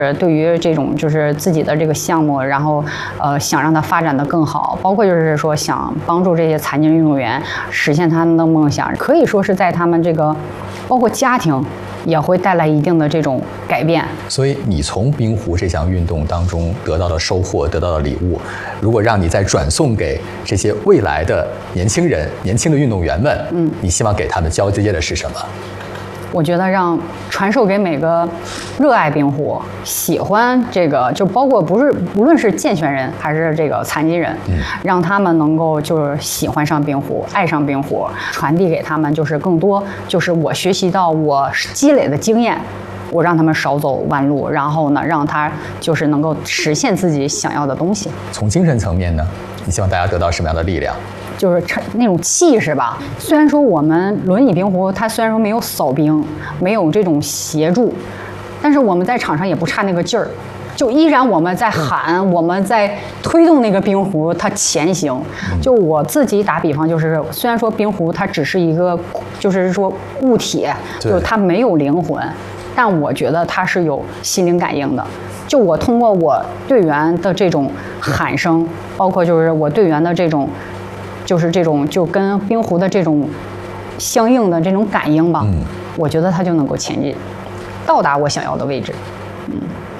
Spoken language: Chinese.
对于这种就是自己的这个项目，然后想让它发展的更好，包括就是说想帮助这些残疾运动员实现他们的梦想，可以说是在他们这个包括家庭也会带来一定的这种改变。 所以你从冰壶这项运动当中得到的收获，得到的礼物，如果让你再转送给这些未来的年轻人、年轻的运动员们，你希望给他们交接的是什么？ 我觉得让传授给每个热爱冰壶、喜欢这个，就包括无论是健全人还是这个残疾人，让他们能够就是喜欢上冰壶、爱上冰壶，传递给他们就是更多，就是我学习到我积累的经验，我让他们少走弯路，然后呢，让他就是能够实现自己想要的东西。 从精神层面呢，你希望大家得到什么样的力量？ 就是那种气势吧。虽然说我们轮椅冰壶，它虽然说没有扫冰，没有这种协助，但是我们在场上也不差那个劲儿，就依然我们在喊，我们在推动那个冰壶它前行。就我自己打比方，就是虽然说冰壶它只是一个，就是说物体，就是它没有灵魂，但我觉得它是有心灵感应的。就我通过我队员的这种喊声，包括就是我队员的这种。就是这种就跟冰壶的这种相应的这种感应吧，我觉得它就能够前进，到达我想要的位置。